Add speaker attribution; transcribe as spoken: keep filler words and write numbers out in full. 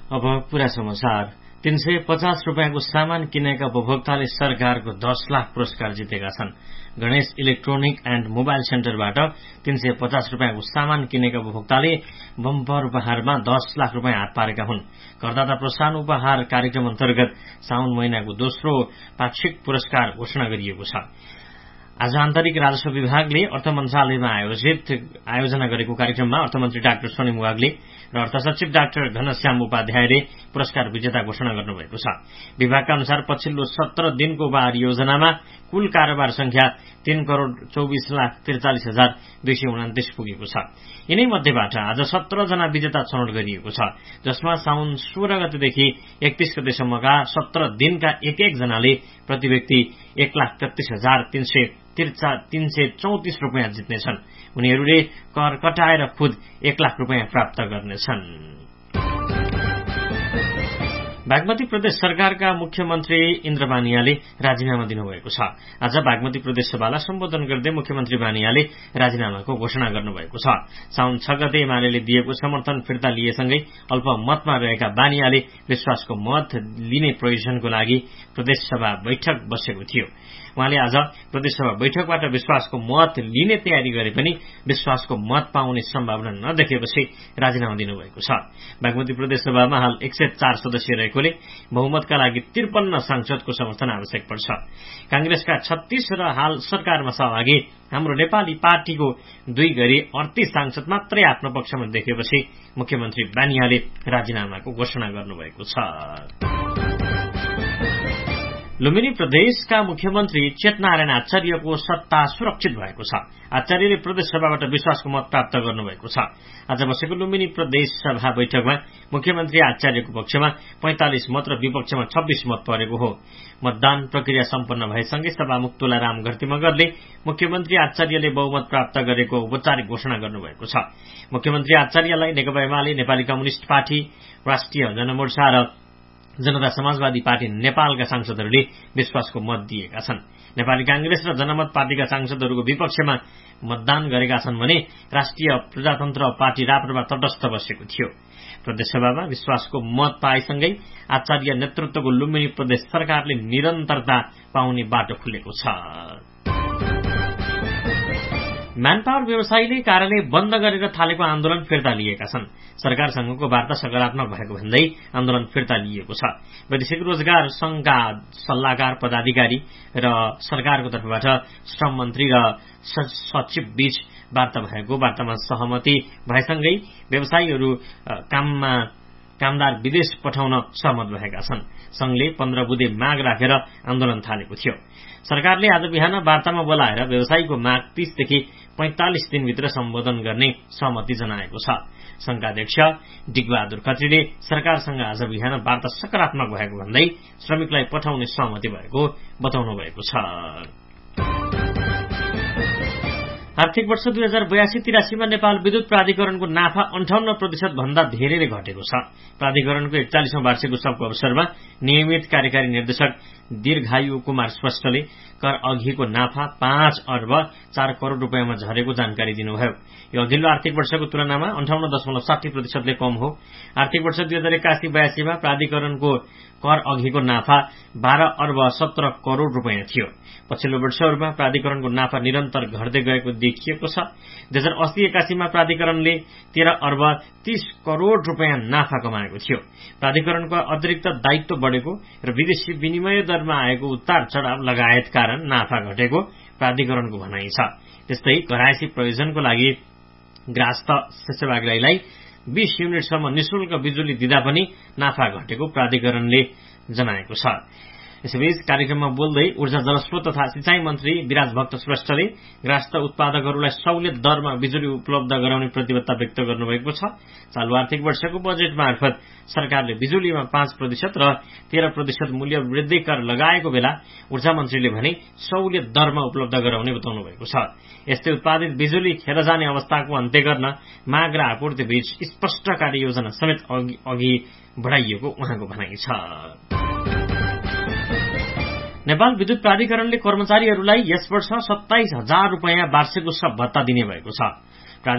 Speaker 1: अब पूरा समाचार। तीन सय पचास रूपियाँको सामान किनेका उपभोक्ताले सरकारको दस लाख पुरस्कार जितेका छन्। गणेश इलेक्ट्रोनिक एण्ड मोबाइल सेन्टरबाट तीन सय पचास रूपियाँको सामान किनेका उपभोक्ताले बम्पर उपहारमा दस लाख रूपियाँ हात पारेका हुन्। करदाता प्रोत्साहन उपहार कार्यक्रम अन्तर्गत साउन महिनाको दोस्रो पाक्षिक पुरस्कार घोषणा गरिएको छ। आज आन्तरिक राजस्व विभागले अर्थ मन्त्रालयमा आयोजित आयोजना गरेको कार्यक्रममा अर्थमन्त्री डाक्टर सोनिम वाग्ले र अर्थ सचिव डाक्टर घनश्याम उपाध्यायले पुरस्कार विजेता घोषणा गर्नुभएको छ। विभागका अनुसार पछिल्लो सत्र दिनको उपहार योजनामा कुल कारोबार संख्या तीन करोड़ चौबीस लाख त्रिचालिस हजार दुई सय उनातिस पुगेको छ। यिनै मध्येबाट आज सत्र जना विजेता छनौट गरिएको छ, जसमा साउन सोह्र गतेदेखि एकतीस गतेसम्मका सत्र दिनका एक एक जनाले प्रति व्यक्ति एक लाख तेत्तीस हजार तीन सय तीन सय चौतिस रूपियाँ जित्नेछन्। उनीहरूले कर कटाएर खुद एक लाख रूपियाँ प्राप्त गर्नेछन्। बागमती प्रदेश सरकारका मुख्यमन्त्री इन्द्र बानियाले राजीनामा दिनुभएको छ। आज बागमती प्रदेश सभालाई सम्बोधन गर्दै मुख्यमन्त्री बानियाले राजीनामाको घोषणा गर्नुभएको छ। साउन छ गते एमाले दिएको समर्थन फिर्ता लिएसँगै अल्पमतमा रहेका बानियाले विश्वासको मत लिने प्रयोजनको लागि प्रदेशसभा बैठक बसेको थियो। उहाँले आज प्रदेशसभा बैठकबाट विश्वासको मत लिने तयारी गरे पनि विश्वासको मत पाउने सम्भावना नदेखेपछि राजीनामा दिनुभएको छ। बागमती प्रदेश सभामा हाल एक सय चार सदस्य रहेकोले बहुमतका लागि त्रिपन्न सांसदको समर्थन आवश्यक पर्छ। कांग्रेसका छत्तीस र हाल सरकारमा सहभागी हाम्रो नेपाली पार्टीको दुई गरी अडतीस सांसद मात्रै आफ्नो पक्षमा देखेपछि मुख्यमन्त्री बानियाले राजीनामाको घोषणा गर्नुभएको छ। लुम्बिनी प्रदेशका मुख्यमन्त्री चेतनारायण आचार्यको सत्ता सुरक्षित भएको छ। आचार्यले प्रदेश सभाबाट विश्वासको मत प्राप्त गर्नुभएको छ। आज बसेको लुम्बिनी प्रदेश सभा बैठकमा मुख्यमन्त्री आचार्यको पक्षमा पैंतालिस मत र विपक्षमा छब्बीस मत परेको हो। मतदान प्रक्रिया सम्पन्न भएसँगै सभामुख तुलाराम घरतीमगरले मुख्यमन्त्री आचार्यले बहुमत प्राप्त गरेको औपचारिक घोषणा गर्नुभएको छ। मुख्यमन्त्री आचार्यलाई नेकपा एमाले, नेपाली कम्युनिष्ट पार्टी, राष्ट्रिय जनमोर्चा र जनता समाजवादी पार्टी नेपालका सांसदहरूले विश्वासको मत दिएका छन्। नेपाली कांग्रेस र जनमत पार्टीका सांसदहरूको विपक्षमा मतदान गरेका छन् भने राष्ट्रिय प्रजातन्त्र पार्टी राप्रपा तटस्थ बसेको थियो। प्रदेशसभामा विश्वासको मत पाएसँगै आचार्य नेतृत्वको लुम्बिनी प्रदेश सरकारले निरन्तरता पाउने बाटो खुलेको छ। म्यानपावर व्यवसायीले कार्यालय बन्द गरेर थालेको आन्दोलन फिर्ता लिएका छन्। सरकारसँगको वार्ता सकारात्मक भएको भन्दै आन्दोलन फिर्ता लिएको छ। वैदेशिक रोजगार संघका सल्लाहकार पदाधिकारी र सरकारको तर्फबाट श्रम मन्त्री र सचिव बीच वार्ता भएको वार्तामा सहमति भएसँगै व्यवसायीहरू काममा कामदार विदेश पठाउन सहमत भएका छन्। संघले पन्ध्र बुधे माग राखेर आन्दोलन थालेको थियो। सरकारले आज बिहान वार्तामा बोलाएर व्यवसायीको माग तीसदेखि पैंतालिस दिनभित्र सम्बोधन गर्ने सहमति जनाएको छ। संघका अध्यक्ष डिगबहादुर खत्रीले सरकारसँग आज बिहान वार्ता सकारात्मक भएको भन्दै श्रमिकलाई पठाउने सहमति भएको बताउनु भएको छ। आर्थिक वर्ष दुई हजार बयासी तिरासीमा नेपाल विद्युत प्राधिकरणको नाफा अन्ठाउन्न प्रतिशत भन्दा धेरैले घटेको छ। प्राधिकरणको एकचालिसौं वार्षिक उत्सवको अवसरमा नियमित कार्यकारी निर्देशक दीर्घायु कुमार श्रेष्ठले कर अघिको नाफा पाँच अर्ब चार करोड़ रूपियाँमा झरेको जानकारी दिनुभयो। यो अघिल्लो आर्थिक वर्षको तुलनामा अन्ठाउन्न दशमलव साठी प्रतिशतले कम हो। आर्थिक वर्ष दुई हजार एकासी बयासीमा प्राधिकरणको कर अघिको नाफा बाह्र अर्ब सत्र करोड़ रूपियाँ थियो। पछिल्लो वर्षहरूमा प्राधिकरणको नाफा निरन्तर घट्दै गएको देखिएको छ। दुई हजार अस्सी एकासीमा प्राधिकरणले तेह्र अर्ब तीस करोड़ रूपियाँ नाफा कमाएको थियो। प्राधिकरणको अतिरिक्त दायित्व बढ़ेको र विदेशी विनिमय दरमा आएको उतार चढ़ाव लगायत कारण नाफा घटेको प्राधिकरणको भनाइ छ। त्यस्तै घरायसी प्रयोजनको लागि ग्राहस्थ सेवाग्राहीलाई बीस युनिटसम्म निशुल्क बिजुली दिँदा पनि नाफा घटेको प्राधिकरणले जनाएको छ। यसैबीच कार्यक्रममा बोल्दै ऊर्जा जलस्रोत तथा सिंचाई मन्त्री विराज भक्त श्रेष्ठले ग्राहस्थ उत्पादकहरूलाई सहुलियत दरमा बिजुली उपलब्ध गराउने प्रतिबद्धता व्यक्त गर्नुभएको छ। चालू आर्थिक वर्षको बजेट मार्फत सरकारले बिजुलीमा पाँच प्रतिशत र तेह्र प्रतिशत मूल्य वृद्धि कर लगाएको बेला ऊर्जा मन्त्रीले भने सहुलियत दरमा उपलब्ध गराउने बताउनु भएको छ। यस्तै उत्पादित बिजुली खेर जाने अवस्थाको अन्त्य गर्न माग र आपूर्ति बीच स्पष्ट कार्ययोजना समेत अघि बढाइएको उहाँको भनाइ छ। नेपाल विद्युत प्राधिकरणले कर्मचारीहरूलाई यस वर्ष सत्ताइस हजार रूपियाँ वार्षिक उत्सव भत्ता दिने भएको छ।